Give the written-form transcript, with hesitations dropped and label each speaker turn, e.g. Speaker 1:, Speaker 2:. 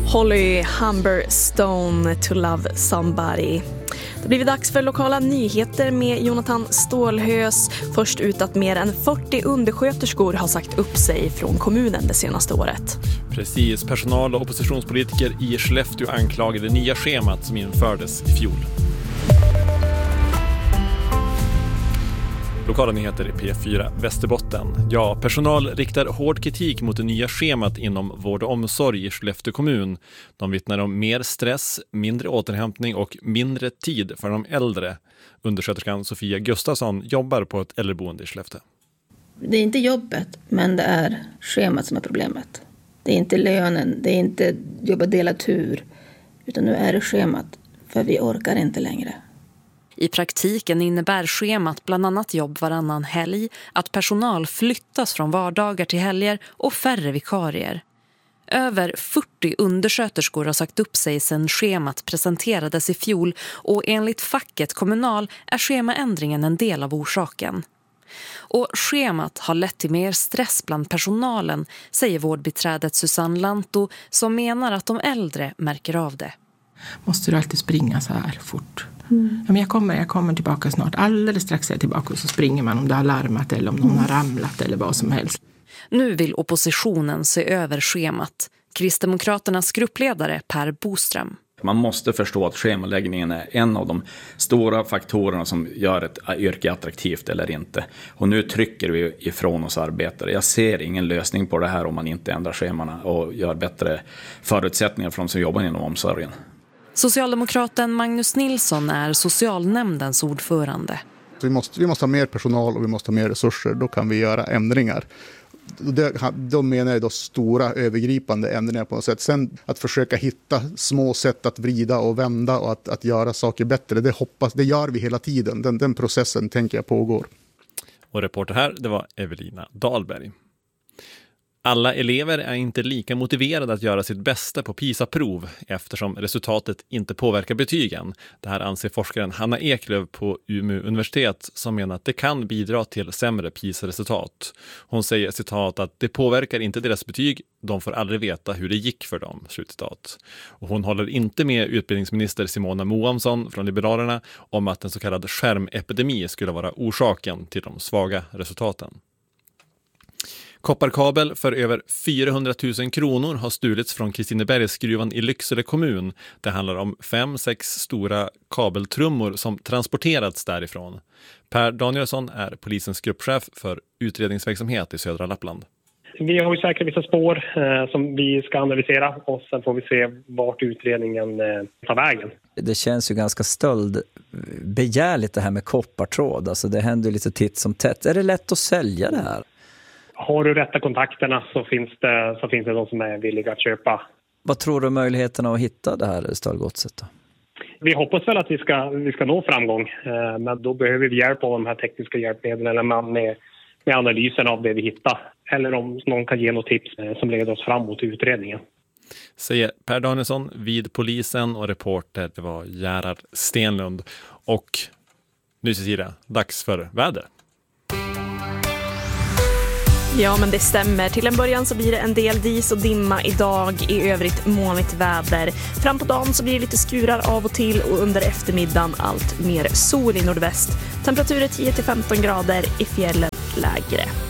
Speaker 1: Holly Humberstone, To Love Somebody. Det har blivit dags för lokala nyheter med Jonathan Stålhös. Först ut att mer än 40 undersköterskor har sagt upp sig från kommunen det senaste året.
Speaker 2: Precis, personal och oppositionspolitiker i Skellefteå anklagade det nya schemat som infördes i fjol. Lokala nyheter i P4 Västerbotten. Ja, personal riktar hård kritik mot det nya schemat inom vård och omsorg i Skellefteå kommun. De vittnar om mer stress, mindre återhämtning och mindre tid för de äldre. Undersköterskan Sofia Gustafsson jobbar på ett äldreboende i Skellefteå.
Speaker 3: Det är inte jobbet, men det är schemat som är problemet. Det är inte lönen, det är inte jobba delad tur, utan nu är det schemat, för vi orkar inte längre.
Speaker 4: I praktiken innebär schemat bland annat jobb varannan helg, att personal flyttas från vardagar till helger och färre vikarier. Över 40 undersköterskor har sagt upp sig sedan schemat presenterades i fjol och enligt facket Kommunal är schemaändringen en del av orsaken. Och schemat har lett till mer stress bland personalen, säger vårdbiträdet Susanne Lanto som menar att de äldre märker av det.
Speaker 5: Måste du alltid springa så här fort? Ja, men jag kommer tillbaka snart. Alldeles strax är jag tillbaka och så springer man om det har larmat eller om någon har ramlat eller vad som helst.
Speaker 4: Nu vill oppositionen se över schemat. Kristdemokraternas gruppledare Per Boström.
Speaker 6: Man måste förstå att schemaläggningen är en av de stora faktorerna som gör ett yrke attraktivt eller inte. Och nu trycker vi ifrån oss arbetare. Jag ser ingen lösning på det här om man inte ändrar schemana och gör bättre förutsättningar för de som jobbar inom omsorgen.
Speaker 4: Socialdemokraten Magnus Nilsson är socialnämndens ordförande.
Speaker 7: Vi måste ha mer personal och vi måste ha mer resurser. Då kan vi göra ändringar. Då menar jag stora övergripande ändringar på något sätt. Sen att försöka hitta små sätt att vrida och vända och att göra saker bättre. Det gör vi hela tiden. Den processen tänker jag pågår.
Speaker 2: Och reporter här, det var Evelina Dahlberg. Alla elever är inte lika motiverade att göra sitt bästa på PISA-prov eftersom resultatet inte påverkar betygen. Det här anser forskaren Hanna Eklöf på Umeå universitet som menar att det kan bidra till sämre PISA-resultat. Hon säger citat att det påverkar inte deras betyg, de får aldrig veta hur det gick för dem. Slutcitat. Och hon håller inte med utbildningsminister Simona Moamsson från Liberalerna om att en så kallad skärmepidemi skulle vara orsaken till de svaga resultaten. Kopparkabel för över 400 000 kronor har stulits från Kristinebergsgruvan i Lycksele kommun. Det handlar om 5-6 stora kabeltrummor som transporterats därifrån. Per Danielsson är polisens gruppchef för utredningsverksamhet i södra Lappland.
Speaker 8: Vi har ju säkert vissa spår som vi ska analysera och sen får vi se vart utredningen tar vägen.
Speaker 9: Det känns ju ganska stöldbegärligt det här med koppartråd. Alltså det händer lite titt som tätt. Är det lätt att sälja det här?
Speaker 8: Har du rätta kontakterna så finns det de som är villiga att köpa.
Speaker 9: Vad tror du om möjligheterna att hitta det här stöldgodset då?
Speaker 8: Vi hoppas väl att vi ska nå framgång. Men då behöver vi hjälp av de här tekniska hjälpmedlen eller med analysen av det vi hittar. Eller om någon kan ge något tips som leder oss framåt i utredningen.
Speaker 2: Säger Per Danielsson vid polisen och reporter, det var Gerhard Stenlund. Och nu Cecilia, dags för väder.
Speaker 1: Ja, men det stämmer. Till en början så blir det en del dis och dimma idag. I övrigt molnigt väder. Fram på dagen så blir det lite skurar av och till och under eftermiddagen allt mer sol i nordväst. Temperaturer 10-15 grader, i fjällen lägre.